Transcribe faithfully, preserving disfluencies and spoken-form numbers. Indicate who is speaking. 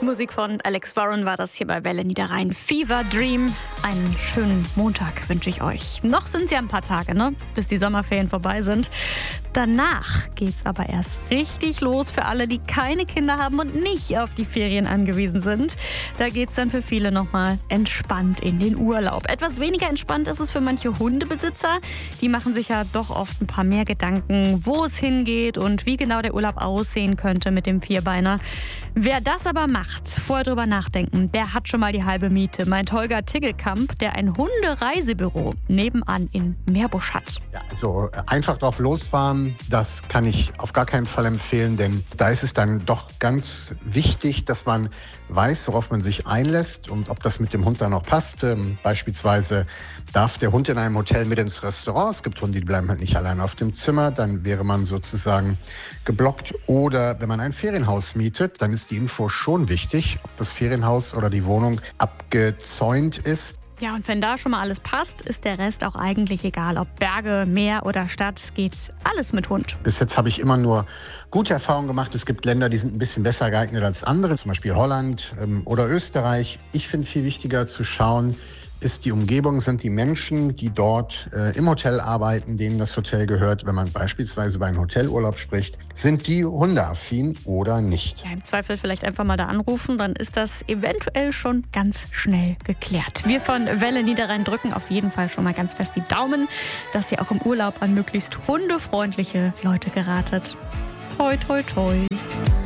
Speaker 1: Musik von Alex Warren war das hier bei Welle Niederrhein. Fever Dream. Einen schönen Montag wünsche ich euch. Noch sind es ja ein paar Tage, ne? Bis die Sommerferien vorbei sind. Danach geht's aber erst richtig los für alle, die keine Kinder haben und nicht auf die Ferien angewiesen sind. Da geht's dann für viele nochmal entspannt in den Urlaub. Etwas weniger entspannt ist es für manche Hundebesitzer. Die machen sich ja doch oft ein paar mehr Gedanken, wo es hingeht und wie genau der Urlaub aussehen könnte mit dem Vierbeiner. Wer das aber macht, vorher drüber nachdenken, der hat schon mal die halbe Miete, meint Holger Tiggelkamp, der ein Hundereisebüro nebenan in Meerbusch hat.
Speaker 2: Ja, also einfach drauf losfahren, das kann ich auf gar keinen Fall empfehlen, denn da ist es dann doch ganz wichtig, dass man weiß, worauf man sich einlässt und ob das mit dem Hund dann auch passt. Ähm, beispielsweise darf der Hund in einem Hotel mit ins Restaurant. Es gibt Hunde, die bleiben halt nicht alleine auf dem Zimmer. Dann wäre man sozusagen geblockt. Oder wenn man ein Ferienhaus mietet, dann ist die Info schon wichtig, ob das Ferienhaus oder die Wohnung abgezäunt ist.
Speaker 1: Ja, und wenn da schon mal alles passt, ist der Rest auch eigentlich egal. Ob Berge, Meer oder Stadt, geht alles mit Hund.
Speaker 2: Bis jetzt habe ich immer nur gute Erfahrungen gemacht. Es gibt Länder, die sind ein bisschen besser geeignet als andere, zum Beispiel Holland ähm, oder Österreich. Ich finde viel wichtiger zu schauen, ist die Umgebung, sind die Menschen, die dort äh, im Hotel arbeiten, denen das Hotel gehört. Wenn man beispielsweise über einen Hotelurlaub spricht, sind die hundeaffin oder nicht?
Speaker 1: Ja, im Zweifel vielleicht einfach mal da anrufen, dann ist das eventuell schon ganz schnell geklärt. Wir von Welle Niederrhein drücken auf jeden Fall schon mal ganz fest die Daumen, dass ihr auch im Urlaub an möglichst hundefreundliche Leute geratet. Toi, toi, toi.